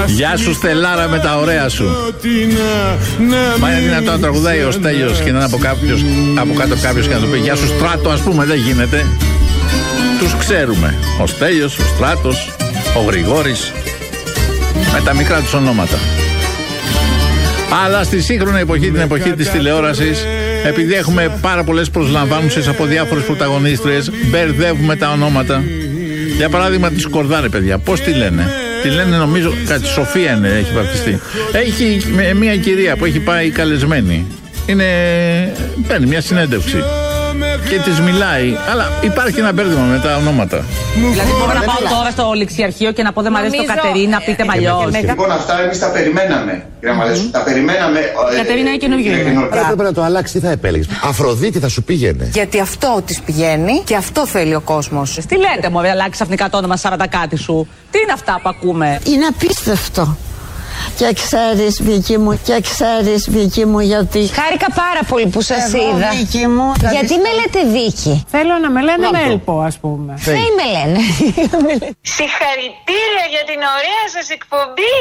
Γεια σου Στελάρα με τα ωραία σου. Μα είναι δυνατόν να τραγουδάει ο Στέλιος και να είναι από κάτω κάποιος και να του πει γεια σου Στράτο, ας πούμε? Δεν γίνεται. Τους ξέρουμε. Ο Στέλιος, ο Στράτος, ο Γρηγόρης, με τα μικρά τους ονόματα. Αλλά στη σύγχρονη εποχή, την εποχή της τηλεόρασης, επειδή έχουμε πάρα πολλές προσλαμβάνουσες από διάφορες πρωταγωνίστριες, μπερδεύουμε τα ονόματα. Για παράδειγμα τη Σκορδάρε, παιδιά, πώς τη λένε? Τη λένε, νομίζω, κάτι Σοφία είναι, έχει βαπτιστεί. Έχει μια κυρία που έχει πάει καλεσμένη. Παίρνει μια συνέντευξη και της μιλάει, αλλά υπάρχει ένα μπέρδεμα με τα ονόματα. Δηλαδή μπορώ να πάω τώρα στο ληξιαρχείο και να πω δεν μ' αρέσει το Κατερίνα, πείτε μαλλιώς. Λοιπόν, αυτά εμείς τα περιμέναμε. Τα περιμέναμε. Η Κατερίνα είναι καινούργιο. Πρέπει να το αλλάξει, τι θα επέλεγες? Αφροδίτη θα σου πήγαινε. Γιατί αυτό της πηγαίνει και αυτό θέλει ο κόσμος. Τι λέτε μου, αλλάξει ξαφνικά το όνομα 40 κάτι σου? Τι είναι αυτά που ακούμε? Είναι απίστευτο. Και ξέρεις Βίκη μου, γιατί... Χάρηκα πάρα πολύ που σας είδα. Βίκη μου, Γιατί με λέτε Βίκη? Θέλω να με λένε Μέλπο, ας πούμε. Φέη με λένε. Συγχαρητήρια για την ωραία σας εκπομπή.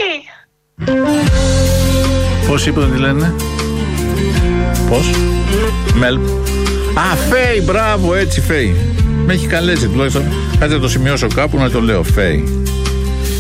Πώς είπε να τη λένε? Πώς? Μέλπ. Α, Φέη, μπράβο, έτσι Φέη. Με έχει καλέσει τουλάχιστον. Κάτσε να το σημειώσω κάπου να το λέω, Φέη.